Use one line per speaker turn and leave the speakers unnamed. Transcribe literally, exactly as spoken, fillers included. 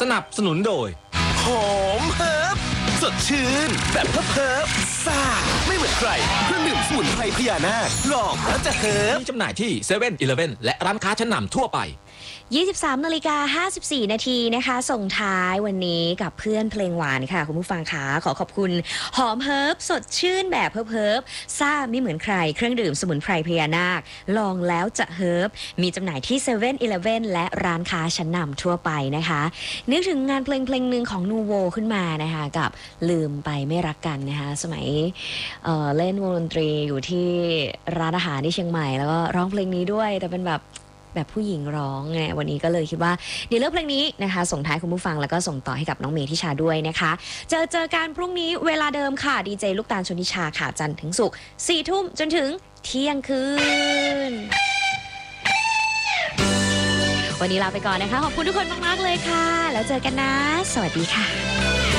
สนับสนุนโดย
หอมเฮิร์บสดชื่นแบบเฮิร์บซ่าไม่เหมือนใครเครื่องดื่มสมุนไพรพญานาคลองแล้วจะเฮิร์บ
มีจำหน่ายที่เซเว่นอีเลฟเว่นและร้านค้าชั้นนำทั่วไป
ยี่สิบสามนาฬิกาห้าสิบสี่นาทีนะคะส่งท้ายวันนี้กับเพื่อนเพลงหวานค่ะคุณผู้ฟังคะขอขอบคุณหอมเฮิร์บสดชื่นแบบเฮิร์บเฮิร์บซ่าไม่เหมือนใครเครื่องดื่มสมุนไพรพญานาคลองแล้วจะเฮิร์บมีจำหน่ายที่เซเว่นอีเลฟเว่นและร้านค้าชั้นนำทั่วไปนะคะนึกถึงงานเพลงเพลงหนึ่งของนูโวขึ้นมานะคะกับลืมไปไม่รักกันนะคะสมัย เอ่อ เล่นวงดนตรีอยู่ที่ร้านอาหารที่เชียงใหม่แล้วก็ร้องเพลงนี้ด้วยแต่เป็นแบบแบบผู้หญิงร้องไงวันนี้ก็เลยคิดว่าเดี๋ยวเลือกเพลงนี้นะคะส่งท้ายคุณผู้ฟังแล้วก็ส่งต่อให้กับน้องเมย์ทิชาด้วยนะคะเจอเจอกันพรุ่งนี้เวลาเดิมค่ะดีเจลูกตาลชนิชาค่ะจันทร์ถึงศุกร์สี่ทุ่มจนถึงเที่ยงคืนวันนี้ลาไปก่อนนะคะขอบคุณทุกคนมากๆเลยค่ะแล้วเจอกันนะสวัสดีค่ะ